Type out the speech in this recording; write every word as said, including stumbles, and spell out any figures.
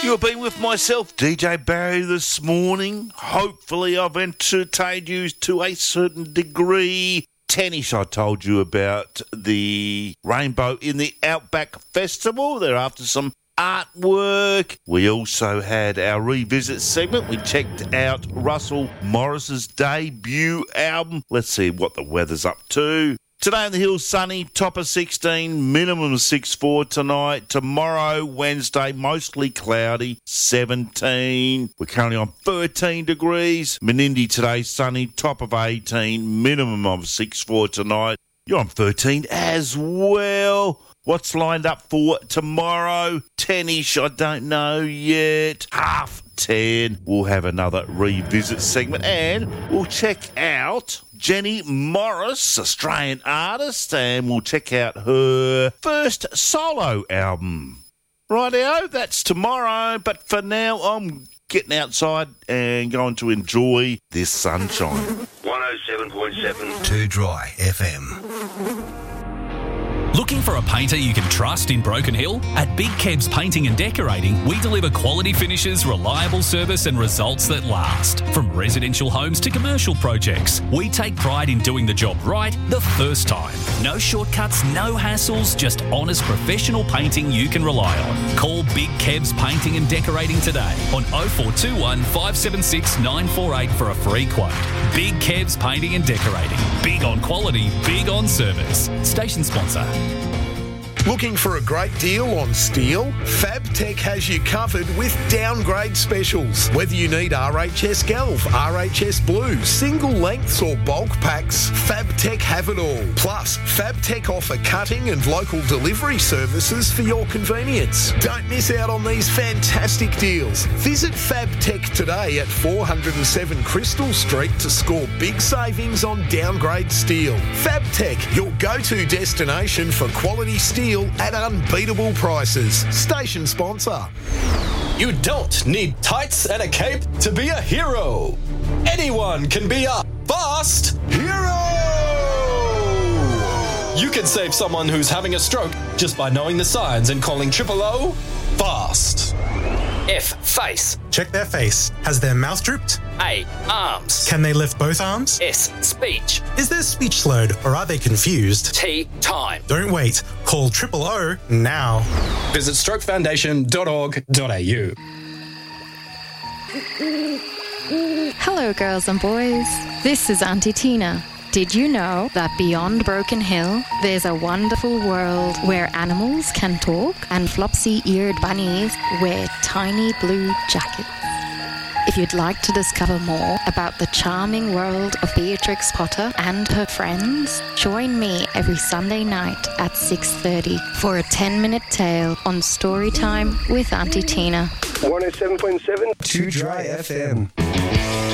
You've been with myself, D J Barry, this morning. Hopefully I've entertained you to a certain degree. Tennish, I told you about the Rainbow in the Outback Festival. They're after some artwork. We also had our revisit segment. We checked out Russell Morris's debut album. Let's see what the weather's up to. Today on the Hills, sunny, top of sixteen, minimum six four tonight. Tomorrow, Wednesday, mostly cloudy, seventeen. We're currently on thirteen degrees. Menindee today, sunny, top of eighteen, minimum of six four tonight. You're on thirteen as well. What's lined up for tomorrow? ten-ish, I don't know yet. Half ten. We'll have another revisit segment and we'll check out Jenny Morris, Australian artist, and we'll check out her first solo album. Rightio, that's tomorrow, but for now I'm getting outside and going to enjoy this sunshine. one oh seven point seven Too Dry F M. Looking for a painter you can trust in Broken Hill? At Big Kebs Painting and Decorating, we deliver quality finishes, reliable service and results that last. From residential homes to commercial projects, we take pride in doing the job right the first time. No shortcuts, no hassles, just honest professional painting you can rely on. Call Big Kebs Painting and Decorating today on oh four two one, five seven six, nine four eight for a free quote. Big Kebs Painting and Decorating. Big on quality, big on service. Station sponsor. Looking for a great deal on steel? FabTech has you covered with downgrade specials. Whether you need R H S Galv, R H S Blue, single lengths or bulk packs, FabTech have it all. Plus, FabTech offer cutting and local delivery services for your convenience. Don't miss out on these fantastic deals. Visit FabTech today at four oh seven Crystal Street to score big savings on downgrade steel. FabTech, your go-to destination for quality steel at unbeatable prices. Station sponsor. You don't need tights and a cape to be a hero. Anyone can be a fast hero. You can save someone who's having a stroke just by knowing the signs and calling triple O fast. F. Face. Check their face. Has their mouth drooped? A. Arms. Can they lift both arms? S. Speech. Is their speech slurred or are they confused? T. Time. Don't wait. Call triple O now. Visit stroke foundation dot org dot a u. Hello, girls and boys. This is Auntie Tina. Did you know that beyond Broken Hill, there's a wonderful world where animals can talk and flopsy-eared bunnies wear tiny blue jackets? If you'd like to discover more about the charming world of Beatrix Potter and her friends, join me every Sunday night at six thirty for a ten-minute tale on Storytime with Auntie Tina. one oh seven point seven Too Dry F M.